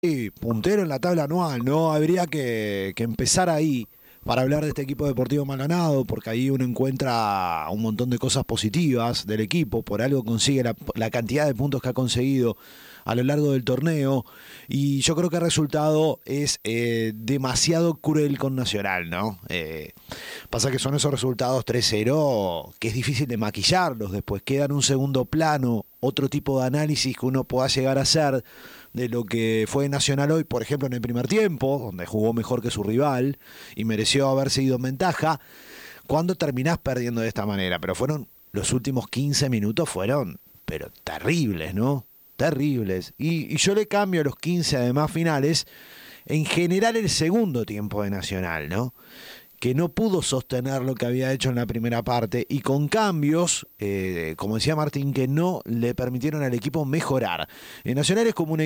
Sí, puntero en la tabla anual, ¿no? Habría que empezar ahí para hablar de este equipo deportivo Maldonado, porque ahí uno encuentra un montón de cosas positivas del equipo, por algo consigue la cantidad de puntos que ha conseguido a lo largo del torneo, y yo creo que el resultado es demasiado cruel con Nacional, ¿no? Pasa que son esos resultados 3-0 que es difícil de maquillarlos, después queda en un segundo plano otro tipo de análisis que uno pueda llegar a hacer de lo que fue Nacional hoy, por ejemplo, en el primer tiempo, donde jugó mejor que su rival y mereció haberse ido en ventaja, cuando terminás perdiendo de esta manera. Pero fueron, los últimos 15 minutos fueron, pero terribles, ¿no? Terribles. Y yo le cambio a los 15 además finales, en general el segundo tiempo de Nacional, ¿no? Que no pudo sostener lo que había hecho en la primera parte y con cambios, como decía Martín, que no le permitieron al equipo mejorar. Nacional es como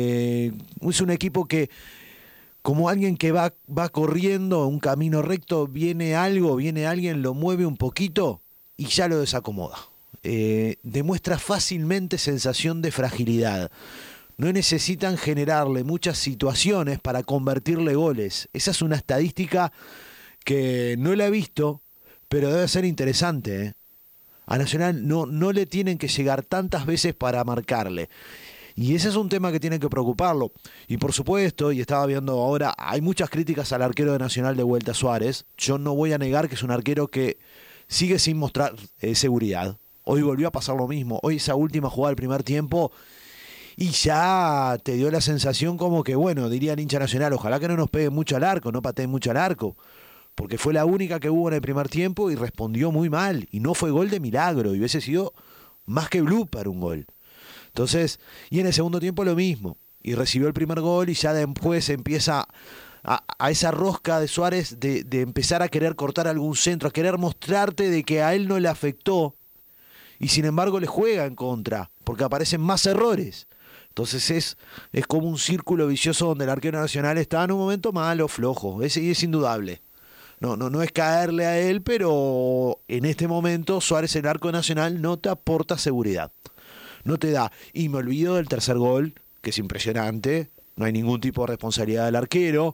es un equipo que, como alguien que va corriendo un camino recto, viene alguien, lo mueve un poquito y ya lo desacomoda. Demuestra fácilmente sensación de fragilidad. No necesitan generarle muchas situaciones para convertirle goles. Esa es una estadística que no la he visto, pero debe ser interesante, ¿eh? A Nacional no le tienen que llegar tantas veces para marcarle. Y ese es un tema que tiene que preocuparlo. Y por supuesto, y estaba viendo ahora, hay muchas críticas al arquero de Nacional de vuelta, Suárez. Yo no voy a negar que es un arquero que sigue sin mostrar seguridad. Hoy volvió a pasar lo mismo. Hoy esa última jugada del primer tiempo y ya te dio la sensación como que, bueno, diría el hincha Nacional, ojalá que no nos peguen mucho al arco, no pateen mucho al arco, porque fue la única que hubo en el primer tiempo y respondió muy mal, y no fue gol de milagro, y hubiese sido más que blooper un gol. Entonces, y en el segundo tiempo lo mismo, y recibió el primer gol y ya después empieza a esa rosca de Suárez de empezar a querer cortar algún centro, a querer mostrarte de que a él no le afectó, y sin embargo le juega en contra, porque aparecen más errores. Entonces es como un círculo vicioso donde el arquero Nacional está en un momento malo, flojo, y es indudable. No es caerle a él, pero en este momento Suárez, el arco Nacional, no te aporta seguridad. No te da. Y me olvido del tercer gol, que es impresionante. No hay ningún tipo de responsabilidad del arquero.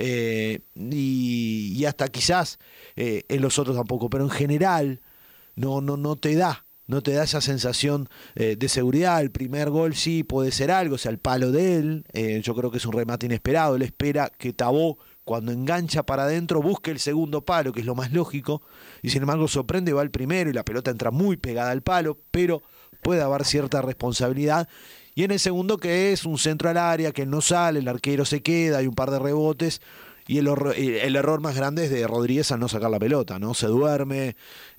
Y hasta quizás en los otros tampoco. Pero en general no te da. No te da esa sensación de seguridad. El primer gol sí puede ser algo, o sea, el palo de él. Yo creo que es un remate inesperado. Él espera que Tabó, cuando engancha para adentro, busque el segundo palo, que es lo más lógico, y sin embargo sorprende, va el primero y la pelota entra muy pegada al palo, pero puede haber cierta responsabilidad. Y en el segundo, que es un centro al área, que no sale, el arquero se queda, hay un par de rebotes, y el error más grande es de Rodríguez al no sacar la pelota, ¿no? Se duerme,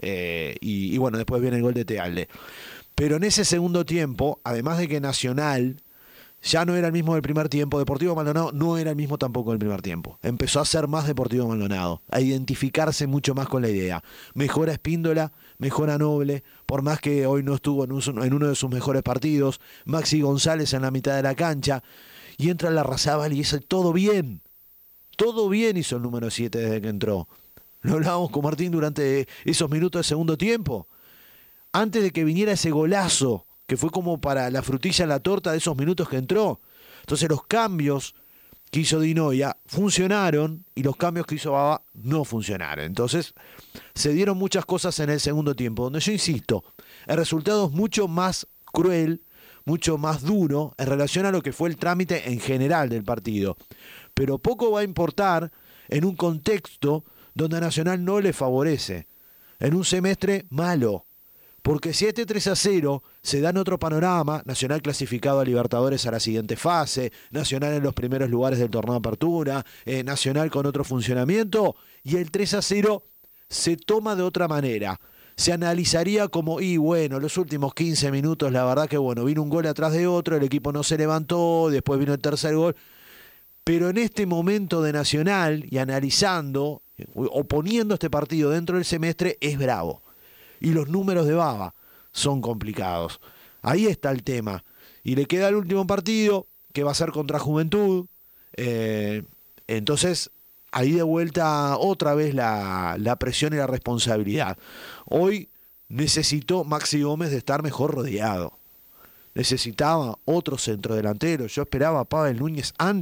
y bueno, después viene el gol de Tealde. Pero en ese segundo tiempo, además de que Nacional ya no era el mismo del primer tiempo, Deportivo Maldonado no era el mismo tampoco del primer tiempo. Empezó a ser más Deportivo Maldonado, a identificarse mucho más con la idea. Mejora Espíndola, mejora Noble, por más que hoy no estuvo en uno de sus mejores partidos. Maxi González en la mitad de la cancha, y entra Larrazábal y dice todo bien hizo el número 7 desde que entró. Lo hablábamos con Martín durante esos minutos de segundo tiempo. Antes de que viniera ese golazo, que fue como para la frutilla en la torta de esos minutos que entró. Entonces los cambios que hizo Di Noia funcionaron y los cambios que hizo Baba no funcionaron. Entonces se dieron muchas cosas en el segundo tiempo, donde yo insisto, el resultado es mucho más cruel, mucho más duro en relación a lo que fue el trámite en general del partido. Pero poco va a importar en un contexto donde a Nacional no le favorece, en un semestre malo. Porque si este 3-0 se da en otro panorama, Nacional clasificado a Libertadores a la siguiente fase, Nacional en los primeros lugares del torneo de apertura, Nacional con otro funcionamiento, y el 3-0 se toma de otra manera. Se analizaría como, y bueno, los últimos 15 minutos, la verdad que bueno, vino un gol atrás de otro, el equipo no se levantó, después vino el tercer gol. Pero en este momento de Nacional, y analizando, o poniendo este partido dentro del semestre, es bravo. Y los números de Baba son complicados. Ahí está el tema. Y le queda el último partido, que va a ser contra Juventud. Entonces, ahí de vuelta otra vez la presión y la responsabilidad. Hoy necesitó Maxi Gómez de estar mejor rodeado. necesitaba otro centrodelantero. Yo esperaba a Pavel Núñez antes